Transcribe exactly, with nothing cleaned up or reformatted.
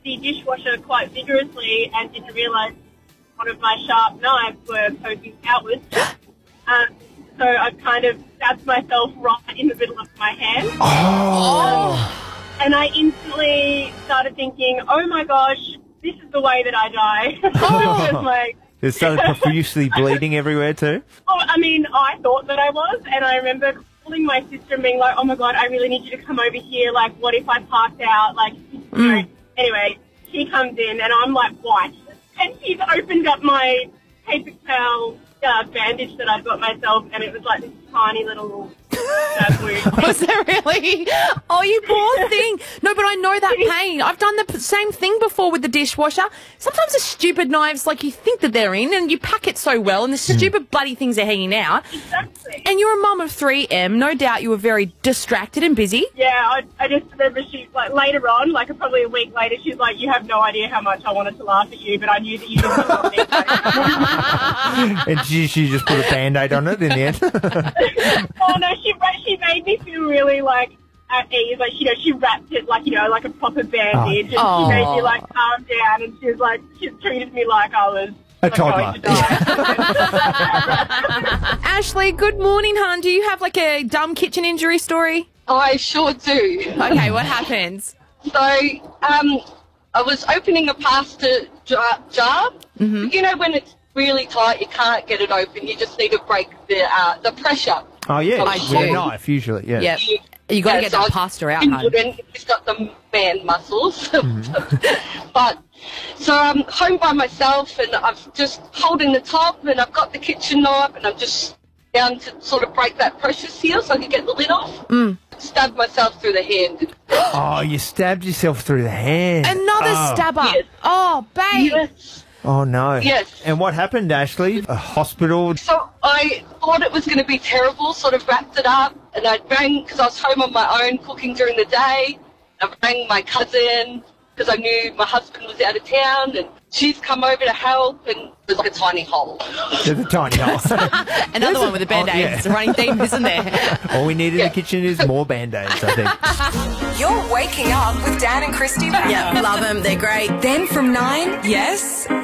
the dishwasher quite vigorously and didn't realise one of my sharp knives were poking outwards. um, so I kind of stabbed myself right in the middle of my hand. Oh. And I instantly started thinking, oh my gosh, this is the way that I die. Oh. It was like, It started profusely bleeding everywhere too? oh, I mean, I thought that I was, and I remember calling my sister and being like, oh my God, I really need you to come over here. Like, what if I passed out? Like, you know. Anyway, she comes in and I'm like white. And she's opened up my paper towel uh, bandage that I've got myself, and it was like this tiny little stab wound. Was it really? Oh, you poor thing. No, but I know that pain. I've done the p- same thing before with the dishwasher. Sometimes the stupid knives, like, you think that they're in and you pack it so well and the stupid bloody things are hanging out. Exactly. And you're a mum of three, Em. No doubt you were very distracted and busy. Yeah, I, I just remember she, like, later on, like, probably a week later, she's like, you have no idea how much I wanted to laugh at you, but I knew that you didn't want me. And she, she just put a Band-Aid on it in the end? Oh, no, she, she made me feel really, like, at ease. Like, you know, she wrapped it, like, you know, like a proper bandage, and Oh. she made me, like, calm down, and she was like, she treated me like I was A like, going toddler. to die. Ashley, good morning, hon. Do you have, like, a dumb kitchen injury story? I sure do. Okay, what happens? So, um, I was opening a pasta jar. jar. Mm-hmm. You know, when it's really tight, you can't get it open. You just need to break the uh, the pressure. Oh, yeah, I with do. a knife, usually, yeah. Yep. You got to Yeah, get so that I pasta out, couldn't hon. do it. It's got the man muscles. Mm-hmm. But, so I'm home by myself, and I'm just holding the top, and I've got the kitchen knife, and I'm just down to sort of break that pressure seal so I can get the lid off. Mm. Stabbed myself through the hand. Oh, you stabbed yourself through the hand. Another oh. stabber. Yes. Oh, babe. Yes. Oh, no. Yes. And what happened, Ashley? A hospital? So I thought it was going to be terrible, sort of wrapped it up, and I rang, because I was home on my own cooking during the day. I rang my cousin, because I knew my husband was out of town, and she's come over to help, and there's like a tiny hole. There's a tiny hole. Another one with a Band-Aid. Oh, yeah. It's a running theme, isn't there? All we need in Yeah. the kitchen is more Band-Aids, I think. You're waking up with Dan and Christy. Yeah, love them. They're great. Then from nine, Yes.